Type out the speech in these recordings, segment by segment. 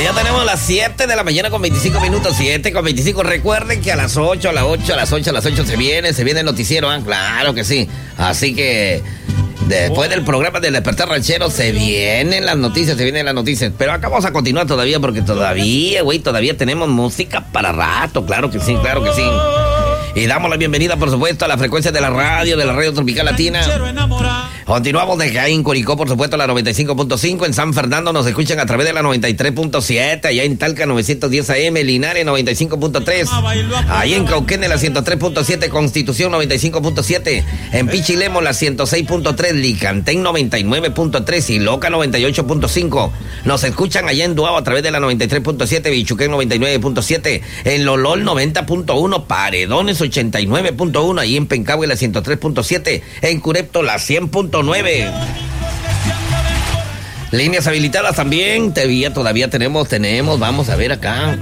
Ya tenemos las 7 de la mañana con 25 minutos, 7 con 25. Recuerden que a las 8 se viene el noticiero, ¿eh? Claro que sí. Así que después del programa del Despertar Ranchero se vienen las noticias. Pero acá vamos a continuar todavía porque todavía tenemos música para rato. Claro que sí. Y damos la bienvenida, por supuesto, a la frecuencia de la radio Tropical Latina. Continuamos desde ahí en Curicó, por supuesto, la 95.5. En San Fernando nos escuchan a través de la 93.7. Allá en Talca, 910 AM. Linares, 95.3. Ahí en Cauquenes, la 103.7. Constitución, 95.7. En Pichilemo, la 106.3. Licantén, 99.3. Y Loca, 98.5. Nos escuchan allá en Duao a través de la 93.7. Bichuquén, 99.7. En Lolol, 90.1. Paredones, 89.1. Ahí en Pencahue, la 103.7. En Curepto, la 100.9. Líneas habilitadas también. Todavía tenemos. Vamos a ver acá.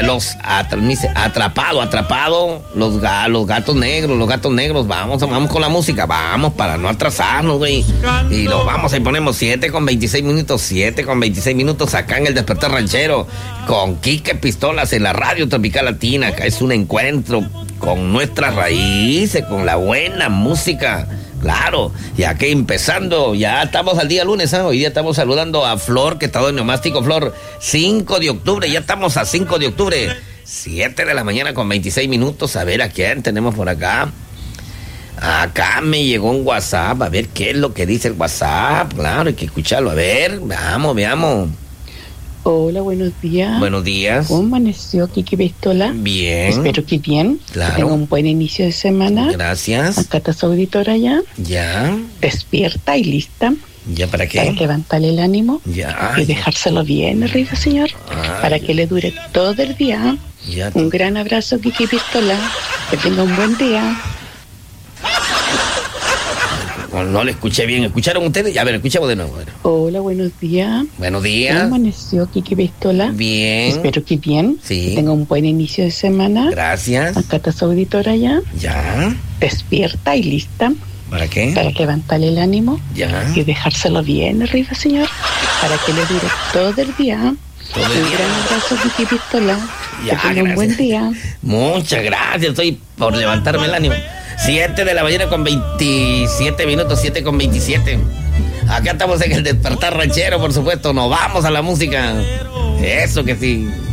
Atrapado. Los gatos negros. Vamos con la música. Vamos para no atrasarnos, güey. Y lo vamos, ahí ponemos 7 con 26 minutos acá en el Despertar Ranchero. Con Quique Pistolas en la radio Tropical Latina. Acá es un encuentro con nuestras raíces, con la buena música. Claro, y aquí empezando, ya estamos al día lunes, ¿eh? Hoy día estamos saludando a Flor, que está en Neumático. Flor, 5 de octubre, ya estamos a 5 de octubre, 7 de la mañana con 26 minutos, a ver a quién tenemos por acá. Acá me llegó un WhatsApp, a ver qué es lo que dice el WhatsApp, claro, hay que escucharlo, a ver, veamos. Hola, buenos días. Buenos días. ¿Cómo amaneció, Quique Pistola? Bien. Espero que bien. Claro. Que tenga un buen inicio de semana. Gracias. Acá está su auditora ya. Ya. Despierta y lista. ¿Ya para qué? Para levantarle el ánimo. Ya. Y dejárselo bien arriba, señor. Para que le dure todo el día. Ya. Un gran abrazo, Quique Pistola. Que tenga un buen día. No le escuché bien. ¿Escucharon ustedes? A ver, escuchemos de nuevo. Hola, buenos días. Buenos días. ¿Cómo amaneció, Quique Pistola? Bien. Espero que bien. Sí. Que tenga un buen inicio de semana. Gracias. Acá está su auditora ya. Ya. Despierta y lista. ¿Para qué? Para levantarle el ánimo. Ya. Y dejárselo bien arriba, señor. Para que le dure todo el día. Todo el Un día. gran abrazo, Quique Pistola. Ya, que tenga un buen día. Muchas gracias. Estoy por levantarme el ánimo. 7 de la mañana con 27 minutos, 7 con 27. Acá estamos en el Despertar Ranchero, por supuesto. Nos vamos a la música. Eso que sí.